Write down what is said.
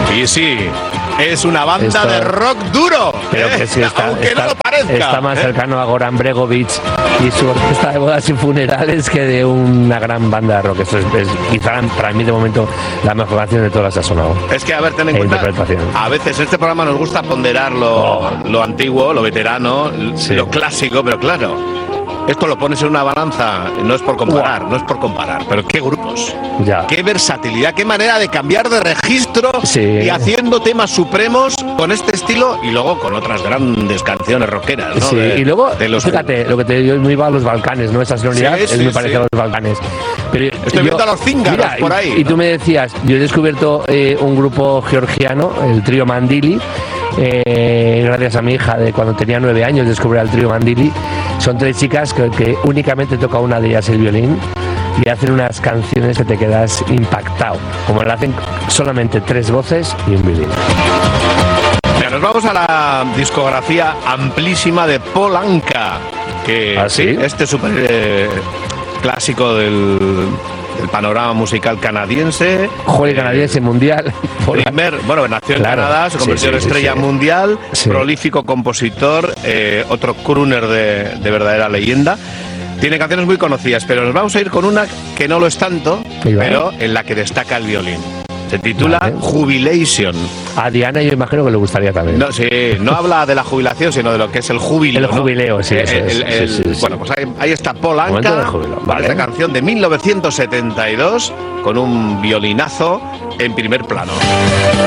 Y sí, es una banda de rock duro, pero que sí aunque no lo parezca. Está más cercano a Goran Bregovic y su orquesta de bodas y funerales que de una gran banda de rock. Esto es quizá para mí de momento la mejor canción de todas las que ha sonado. Es que, a ver, ten en cuenta, a veces en este programa nos gusta ponderar lo antiguo, lo veterano, lo clásico, pero claro, esto lo pones en una balanza, no es por comparar, pero qué grupos, qué versatilidad, qué manera de cambiar de registro y haciendo temas supremos con este estilo y luego con otras grandes canciones rockeras, ¿no? Sí, y luego, fíjate, lo que te digo, muy va a los Balcanes, ¿no? Esa sonoridad es muy parecida a los Balcanes. Pero estoy viendo a los cíngaros por ahí. Y tú me decías, yo he descubierto un grupo georgiano, el trío Mandili, gracias a mi hija, de cuando tenía 9 años descubrí al trío Mandili. Son 3 chicas que únicamente toca una de ellas el violín y hacen unas canciones que te quedas impactado, como le hacen solamente 3 voces y un violín. Nos vamos a la discografía amplísima de Paul Anka, que este súper clásico del panorama musical canadiense. Canadiense mundial. Nació en Canadá, se convirtió en estrella mundial, prolífico compositor, otro crooner de verdadera leyenda. Tiene canciones muy conocidas, pero nos vamos a ir con una que no lo es tanto, pero en la que destaca el violín. Se titula Jubilation. A Diana yo imagino que le gustaría también. No habla de la jubilación, sino de lo que es el jubileo. El jubileo, sí. Bueno, pues ahí está Paul Anka, esta canción de 1972, con un violinazo en primer plano.